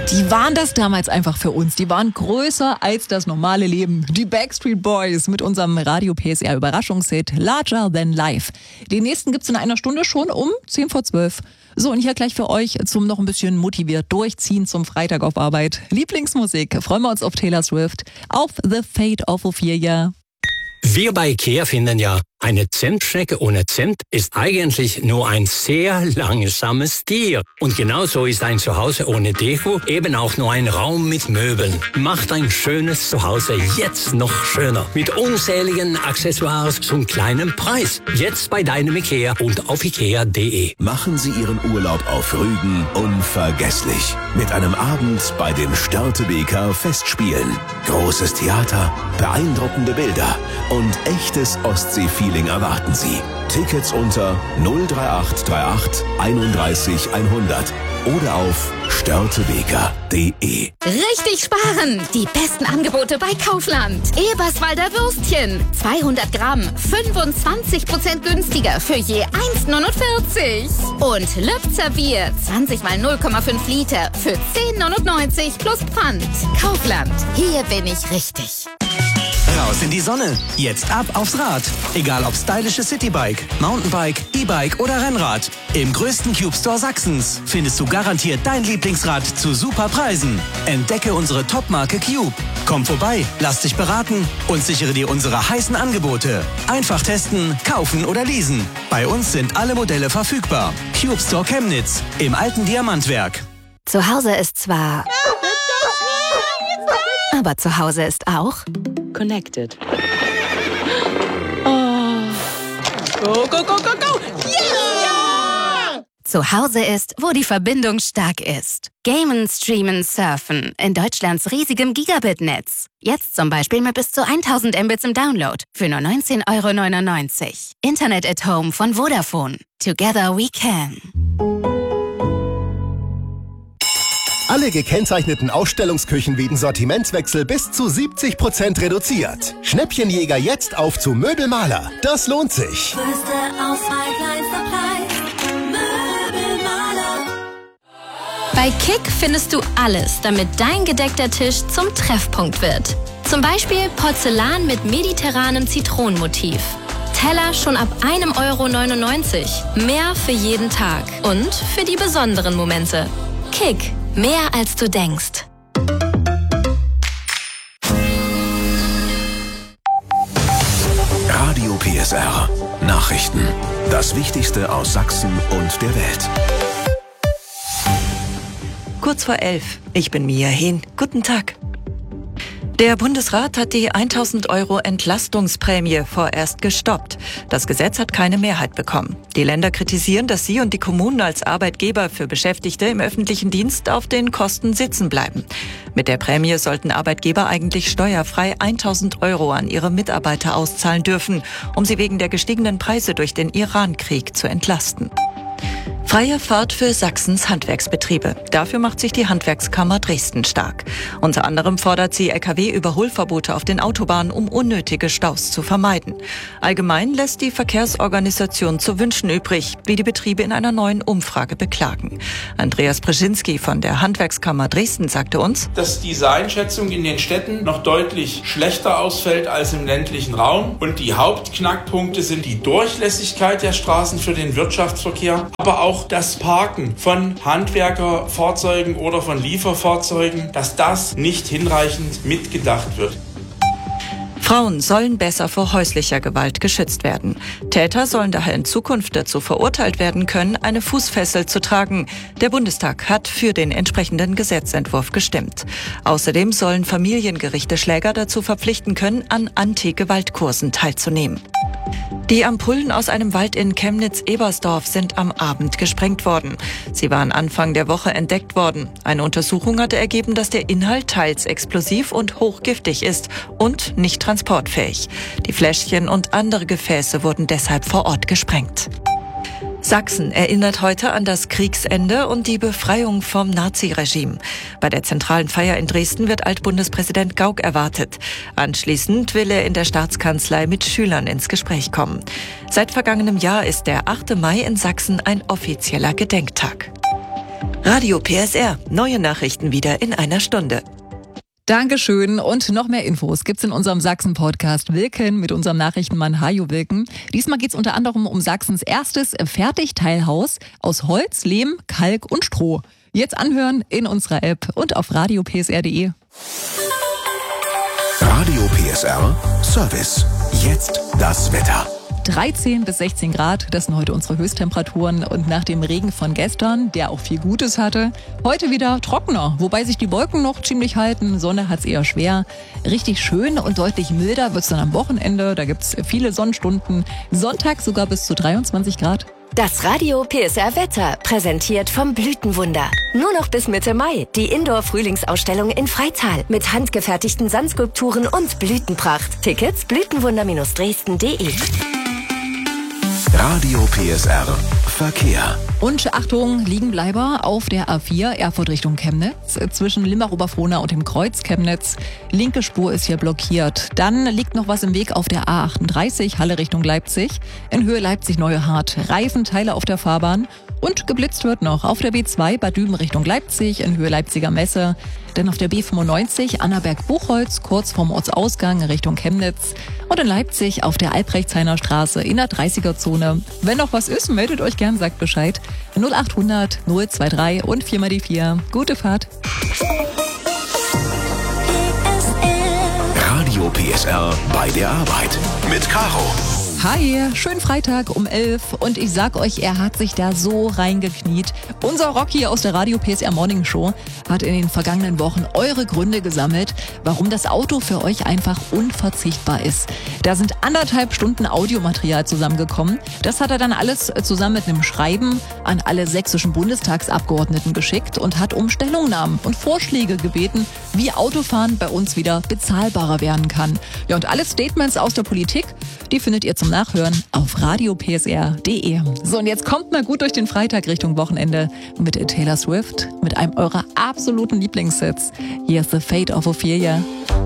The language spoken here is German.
Die waren das damals einfach für uns. Die waren größer als das normale Leben. Die Backstreet Boys mit unserem Radio PSR Überraschungshit Larger Than Life. Den nächsten gibt's in einer Stunde schon um 10:12. So, und hier gleich für euch zum noch ein bisschen motiviert durchziehen zum Freitag auf Arbeit. Lieblingsmusik. Freuen wir uns auf Taylor Swift, auf The Fate of Ophelia. Wir bei IKEA finden ja, eine Zimtschnecke ohne Zimt ist eigentlich nur ein sehr langsames Tier. Und genauso ist ein Zuhause ohne Deko eben auch nur ein Raum mit Möbeln. Macht ein schönes Zuhause jetzt noch schöner. Mit unzähligen Accessoires zum kleinen Preis. Jetzt bei deinem IKEA und auf ikea.de. Machen Sie Ihren Urlaub auf Rügen unvergesslich. Mit einem Abend bei den Störtebeker Festspielen. Großes Theater, beeindruckende Bilder und echtes Ostsee-Feeling erwarten Sie. Tickets unter 03838 31 100 oder auf störtebeker.de. Richtig sparen! Die besten Angebote bei Kaufland. Eberswalder Würstchen. 200 Gramm, 25% günstiger für je 1,49. Und Löbzer Bier, 20 mal 0,5 Liter für 10,99 plus Pfand. Kaufland, hier bin ich richtig. Raus in die Sonne. Jetzt ab aufs Rad. Egal ob stylische Citybike, Mountainbike, E-Bike oder Rennrad. Im größten Cube Store Sachsens findest du garantiert dein Lieblingsrad zu super Preisen. Entdecke unsere Top-Marke Cube. Komm vorbei, lass dich beraten und sichere dir unsere heißen Angebote. Einfach testen, kaufen oder leasen. Bei uns sind alle Modelle verfügbar. Cube Store Chemnitz im alten Diamantwerk. Zu Hause ist zwar... aber zu Hause ist auch... Connected. Go, go, go, go, go! Yeah! Zu Hause ist, wo die Verbindung stark ist. Gamen, streamen, surfen in Deutschlands riesigem Gigabit-Netz. Jetzt zum Beispiel mit bis zu 1000 Mbits im Download für nur 19,99 €. Internet at Home von Vodafone. Together we can. Alle gekennzeichneten Ausstellungsküchen wegen Sortimentswechsel bis zu 70% reduziert. Schnäppchenjäger jetzt auf zu Möbelmaler. Das lohnt sich. Größte Auswahl, kleinster Preis. Möbelmaler. Bei Kick findest du alles, damit dein gedeckter Tisch zum Treffpunkt wird. Zum Beispiel Porzellan mit mediterranem Zitronenmotiv. Teller schon ab 1,99 €. Mehr für jeden Tag und für die besonderen Momente. Kick. Mehr als du denkst. Radio PSR. Nachrichten. Das Wichtigste aus Sachsen und der Welt. Kurz vor 11. Ich bin Mia Hehn. Guten Tag. Der Bundesrat hat die 1.000 € Entlastungsprämie vorerst gestoppt. Das Gesetz hat keine Mehrheit bekommen. Die Länder kritisieren, dass sie und die Kommunen als Arbeitgeber für Beschäftigte im öffentlichen Dienst auf den Kosten sitzen bleiben. Mit der Prämie sollten Arbeitgeber eigentlich steuerfrei 1.000 € an ihre Mitarbeiter auszahlen dürfen, um sie wegen der gestiegenen Preise durch den Iran-Krieg zu entlasten. Freie Fahrt für Sachsens Handwerksbetriebe. Dafür macht sich die Handwerkskammer Dresden stark. Unter anderem fordert sie Lkw-Überholverbote auf den Autobahnen, um unnötige Staus zu vermeiden. Allgemein lässt die Verkehrsorganisation zu wünschen übrig, wie die Betriebe in einer neuen Umfrage beklagen. Andreas Brzezinski von der Handwerkskammer Dresden sagte uns, dass diese Einschätzung in den Städten noch deutlich schlechter ausfällt als im ländlichen Raum. Und die Hauptknackpunkte sind die Durchlässigkeit der Straßen für den Wirtschaftsverkehr, aber auch das Parken von Handwerkerfahrzeugen oder von Lieferfahrzeugen, dass das nicht hinreichend mitgedacht wird. Frauen sollen besser vor häuslicher Gewalt geschützt werden. Täter sollen daher in Zukunft dazu verurteilt werden können, eine Fußfessel zu tragen. Der Bundestag hat für den entsprechenden Gesetzentwurf gestimmt. Außerdem sollen Familiengerichte Schläger dazu verpflichten können, an Anti-Gewalt-Kursen teilzunehmen. Die Ampullen aus einem Wald in Chemnitz-Ebersdorf sind am Abend gesprengt worden. Sie waren Anfang der Woche entdeckt worden. Eine Untersuchung hatte ergeben, dass der Inhalt teils explosiv und hochgiftig ist und nicht transportfähig. Die Fläschchen und andere Gefäße wurden deshalb vor Ort gesprengt. Sachsen erinnert heute an das Kriegsende und die Befreiung vom Naziregime. Bei der zentralen Feier in Dresden wird Altbundespräsident Gauck erwartet. Anschließend will er in der Staatskanzlei mit Schülern ins Gespräch kommen. Seit vergangenem Jahr ist der 8. Mai in Sachsen ein offizieller Gedenktag. Radio PSR. Neue Nachrichten wieder in einer Stunde. Dankeschön und noch mehr Infos gibt's in unserem Sachsen-Podcast Wilken mit unserem Nachrichtenmann Hajo Wilken. Diesmal geht's unter anderem um Sachsens erstes Fertigteilhaus aus Holz, Lehm, Kalk und Stroh. Jetzt anhören in unserer App und auf radiopsr.de. Radio PSR Service. Jetzt das Wetter. 13 bis 16 Grad, das sind heute unsere Höchsttemperaturen. Und nach dem Regen von gestern, der auch viel Gutes hatte, heute wieder trockener. Wobei sich die Wolken noch ziemlich halten, Sonne hat's eher schwer. Richtig schön und deutlich milder wird's dann am Wochenende. Da gibt's viele Sonnenstunden. Sonntag sogar bis zu 23 Grad. Das Radio PSR Wetter, präsentiert vom Blütenwunder. Nur noch bis Mitte Mai die Indoor-Frühlingsausstellung in Freital mit handgefertigten Sandskulpturen und Blütenpracht. Tickets blütenwunder-dresden.de. Radio PSR Verkehr. Und Achtung, Liegenbleiber auf der A4 Erfurt Richtung Chemnitz zwischen Limbach-Oberfrohna und dem Kreuz Chemnitz. Linke Spur ist hier blockiert. Dann liegt noch was im Weg auf der A38 Halle Richtung Leipzig. In Höhe Leipzig-Neuehart Reifenteile auf der Fahrbahn. Und geblitzt wird noch auf der B2 Bad Düben Richtung Leipzig in Höhe Leipziger Messe. Dann auf der B95 Annaberg-Buchholz kurz vorm Ortsausgang Richtung Chemnitz. Und in Leipzig auf der Albrechtshainer Straße in der 30er-Zone. Wenn noch was ist, meldet euch gern, sagt Bescheid. 0800 023 und 4x4. Gute Fahrt. Radio PSR bei der Arbeit mit Caro. Hi, schönen Freitag um 11 und ich sag euch, er hat sich da so reingekniet. Unser Rocky aus der Radio PSR Morning Show hat in den vergangenen Wochen eure Gründe gesammelt, warum das Auto für euch einfach unverzichtbar ist. Da sind 1,5 Stunden Audiomaterial zusammengekommen. Das hat er dann alles zusammen mit einem Schreiben an alle sächsischen Bundestagsabgeordneten geschickt und hat um Stellungnahmen und Vorschläge gebeten, wie Autofahren bei uns wieder bezahlbarer werden kann. Ja, und alle Statements aus der Politik, die findet ihr zum Nachhören auf radiopsr.de. So, und jetzt kommt mal gut durch den Freitag Richtung Wochenende mit Taylor Swift, mit einem eurer absoluten Lieblingssets. Hier ist The Fate of Ophelia.